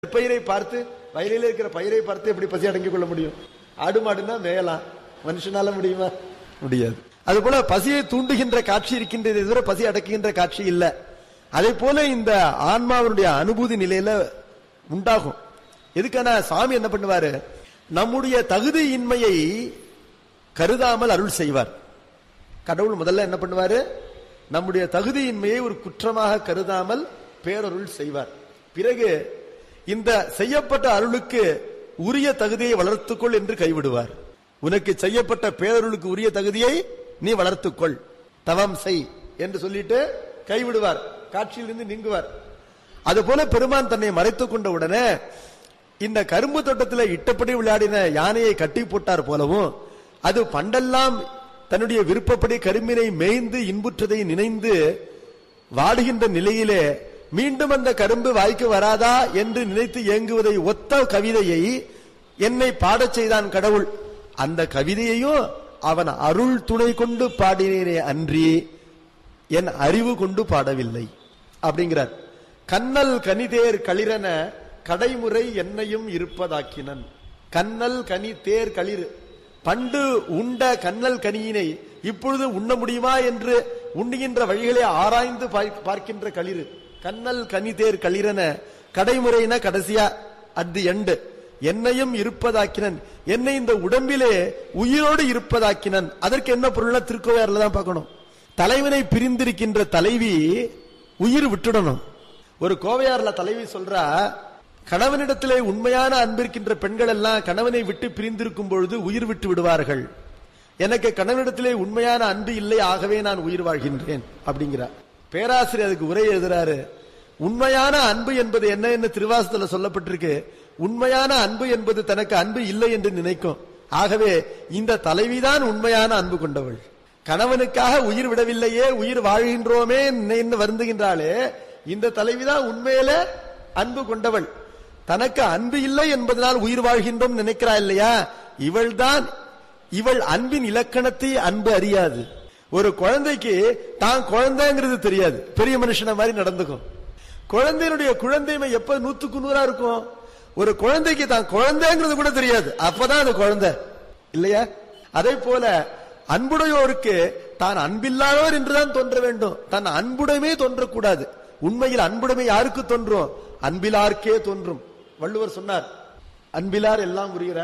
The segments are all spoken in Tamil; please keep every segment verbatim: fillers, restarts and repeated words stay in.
பயிரை பார்த்து வயலில் இருக்கிற பயிரை பார்த்து எப்படி பசி அடங்கிக் கொள்ள முடியும்? ஆடு மாடுனா மேயலாம், மனுஷனால முடியுமா? முடியாது. அது போல பசியை தூண்டுகின்ற காட்சி இருக்கின்றது, இதுவரை பசி அடக்குகின்ற காட்சி இல்ல. அதே போல இந்த ஆன்மாவினுடைய அனுபூதி நிலையில உண்டாகும். எதுக்கான சாமி என்ன பண்ணுவாரு? நம்முடைய தகுதியின்மையை கருதாமல் அருள் செய்வார். கடவுள் முதல்ல என்ன பண்ணுவாரு? நம்முடைய தகுதியின்மையை ஒரு குற்றமாக கருதாமல் பேரருள் செய்வார். பிறகு இந்த செய்யப்பட்ட அருளுக்கு உரிய தகுதியை வளர்த்துக்கொள் என்று கைவிடுவார். உனக்கு செய்யப்பட்ட பேரருளுக்கு உரிய தகுதியை நீ வளர்த்துக்கொள், தவம் செய் என்று சொல்லிட்டு கைவிடுவார், காட்சியிலிருந்து நீங்குவார். அதுபோல பெருமான் தன்னை மறைத்துக் கொண்ட உடனே இந்த கரும்பு தோட்டத்தில் இட்டப்படி விளையாடின யானையை கட்டி போட்டார் போலவும், அது பண்டெல்லாம் தன்னுடைய விருப்பப்படி கரும்பினை மேய்ந்து இன்புற்றதை நினைந்து வாடுகின்ற நிலையிலே மீண்டும் அந்த கரும்பு வாய்க்கு வராதா என்று நினைத்து ஏங்குவதை ஒத்த கவிதையை என்னை பாடச் செய்தான் கடவுள். அந்த கவிதையையும் அவன் அருள் துணை கொண்டு பாடினேனே அன்றி என் அறிவு கொண்டு பாடவில்லை அப்படிங்கிறார். கண்ணல் கனிதேர் களிரன கடைமுறை என்னையும் இருப்பதாக்கினன். கண்ணல் கனி தேர் களிர், பண்டு உண்ட கண்ணல் கனியினை இப்பொழுது உண்ண முடியுமா என்று உண்ணுகின்ற வழிகளை ஆராய்ந்து பார்க்கின்ற களிறு. கண்ணல் கனி தேர் களிரன கடைமுறையின கடைசியா அட் தி எண்ட் என்னையும் இருப்பதாக்கினன், என்னை இந்த உடம்பிலே உயிரோடு இருப்பதாக்கினன். அதற்கு என்ன பொருள்? திருக்கோவையார்ல தான் பார்க்கணும். தலைவனை பிரிந்திருக்கின்ற தலைவி உயிர் விட்டுடணும். ஒரு கோவையார்ல தலைவி சொல்றா, கணவனிடத்திலே உண்மையான அன்பிருக்கின்ற பெண்கள் எல்லாம் கணவனை விட்டு பிரிந்திருக்கும் பொழுது உயிர் விட்டு விடுவார்கள். எனக்கு கணவனிடத்திலே உண்மையான அன்பு இல்லை, ஆகவே நான் உயிர் வாழ்கின்றேன் அப்படிங்கிறார். பேராசிரியர் அதுக்கு உரை எழுதுறாரு. உண்மையான அன்பு என்பது என்ன என்று திருவாசகத்துல சொல்லப்பட்டிருக்கு. உண்மையான அன்பு என்பது தனக்கு அன்பு இல்லை என்று நினைக்கும். ஆகவே இந்த தலைவிதான் உண்மையான அன்பு கொண்டவள். கணவனுக்காக உயிர் விடவில்லையே, உயிர் வாழ்கின்றோமே என்று வருந்துகின்றாளே, இந்த தலைவிதான் உண்மையில அன்பு கொண்டவள். தனக்கு அன்பு இல்லை என்பதனால் உயிர் வாழ்கின்றோம் நினைக்கிறா இல்லையா, இவள் தான். இவள் அன்பின் இலக்கணத்தை அன்பு அறியாது. ஒரு குழந்தைக்கு தான் குழந்தைங்கிறது தெரியாது, பெரிய மனுஷன மாதிரி நடந்துக்கும். குழந்தையினுடைய குழந்தைமை எப்ப நூத்துக்கு நூறா இருக்கும்? ஒரு குழந்தைக்கு தான் குழந்தைங்கிறது கூட தெரியாது, அப்பதான் அது குழந்தை இல்லையா? அதே போல அன்புடையோருக்கு தான் அன்பில்லாதவர் என்றுதான் தோன்ற வேண்டும், தன் அன்புடைமே தோன்றக்கூடாது. உண்மையில் அன்புடைமை யாருக்கு தோன்றும்? அன்பிலார்க்கே தோன்றும். வள்ளுவர் சொன்னார், அன்பிலார் எல்லாம் உரியர,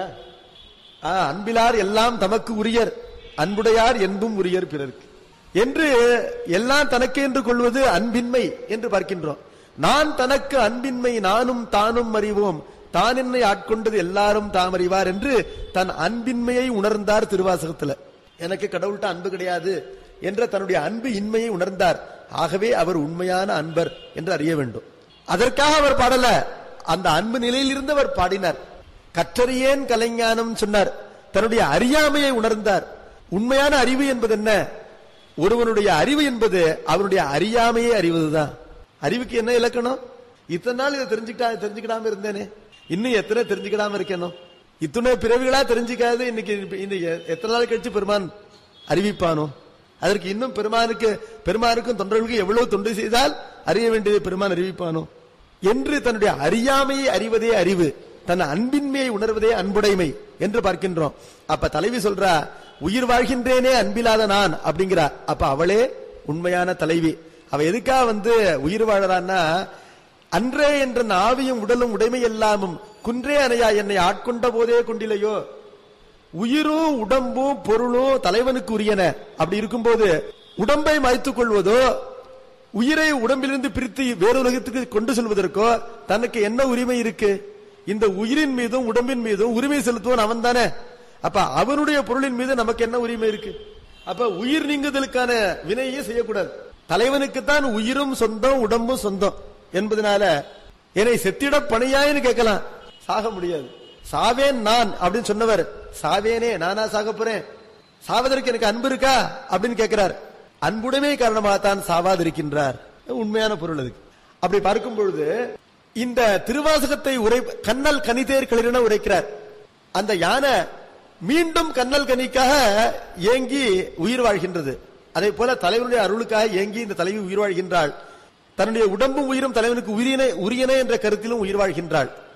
அன்பிலார் எல்லாம் தமக்கு உரியர், அன்புடையார் என்பும் உரியர் பிறருக்கு என்று. எல்லாம் தனக்கு என்று கொள்வது அன்பின்மை என்று பார்க்கின்றோம். நான் தனக்கு அன்பின்மை நானும் தானும் அறிவோம், தான் என்னை ஆட்கொண்டது எல்லாரும் தாம் அறிவார் என்று தன் அன்பின்மையை உணர்ந்தார் திருவாசகத்துல. எனக்கு கடவுள்கிட்ட அன்பு கிடையாது என்ற தன்னுடைய அன்பு இன்மையை உணர்ந்தார். ஆகவே அவர் உண்மையான அன்பர் என்று அறிய வேண்டும். அதற்காக அவர் பாடல, அந்த அன்பு நிலையில் இருந்து அவர் பாடினார். கற்றறியேன் கலைஞானம் சொன்னார், தன்னுடைய அறியாமையை உணர்ந்தார். உண்மையான அறிவு என்பது என்ன? ஒருவனுடைய அறிவு என்பது அவனுடைய அறியாமையை அறிவதுதான். அறிவுக்கு என்ன இலக்கணம்? இத்தனை நாள் இதை தெரிஞ்சுக்கிட்டா தெரிஞ்சுக்கிடாம இருந்தேனே, இன்னும் எத்தனை தெரிஞ்சுக்கிடாம இருக்கணும்? இத்தனை பிறவிகளா தெரிஞ்சுக்காது இன்னைக்கு எத்தனை நாள் கழிச்சு பெருமான் அறிவிப்பானோ? அதற்கு இன்னும் பெருமானுக்கு பெருமானுக்கும் தொண்டர்களுக்கும் எவ்வளவு தொண்டு செய்தால் அறிய வேண்டியதை பெருமான் அறிவிப்பானோ என்று தன்னுடைய அறியாமையை அறிவதே அறிவு, தன் அன்பின்மையை உணர்வதே அன்புடைமை என்று பார்க்கின்றோம். அப்ப தலைவி சொல்றா, உயிர் வாழ்கின்றேனே அன்பில்லாத நான் அப்படிங்கிறா. அப்ப அவளே உண்மையான தலைவி. அவ எதுக்கா வந்து உயிர் வாழறான்னா, அன்றே என்ற ஆவியும் உடலும் உடைமை எல்லாமும் குன்றே அணையா என்னை ஆட்கொண்ட போதே கொண்டிலையோ. உயிரும் உடம்பும் பொருளும் தலைவனுக்கு உரியன. அப்படி இருக்கும்போது உடம்பை மாய்த்துக் கொள்வதோ உயிரை உடம்பிலிருந்து பிரித்து வேறு உலகத்துக்கு கொண்டு செல்வதற்கோ தனக்கு என்ன உரிமை இருக்கு? இந்த உயிரின் மீதும் உடம்பின் மீதும் உரிமை செலுத்துவன் அவன் தானே. அப்ப அவனுடைய பொருளின் மீது நமக்கு என்ன உரிமை இருக்கு? அப்ப உயிர் நீங்குதலுக்கான வினையே செய்யக்கூடாது. தலைவனுக்குத்தான் உயிரும் சொந்தம் உடம்பும் சொந்தம் என்பதனால என்னை செத்திட பணியாயின்னு கேட்கலாம், சாக முடியாது. சாவேன் நான் அப்படின்னு சொன்னவர், சாவேனே நானா சாக போறேன், சாவதற்கு எனக்கு அன்பு இருக்கா அப்படின்னு கேட்கிறார். அன்புடைமை காரணமாகத்தான் சாவாதிருக்கின்றார். உண்மையான பொருள் அதுக்கு. அப்படி பார்க்கும் பொழுது இந்த திருவாசகத்தை உரை கண்ணல் கனிதேர் களிரென உரைக்கிறார். அந்த யானை மீண்டும் கண்ணல் கனிக்காக ஏங்கி உயிர் வாழ்கின்றது. அதே போல தலைவனுடைய அருளுக்காக ஏங்கி இந்த தலைவி உயிர் வாழ்கின்றாள். தன்னுடைய உடம்பும் உயிரும் தலைவனுக்கு உரியன உரியன என்ற கருத்திலும் உயிர் வாழ்கின்றாள்.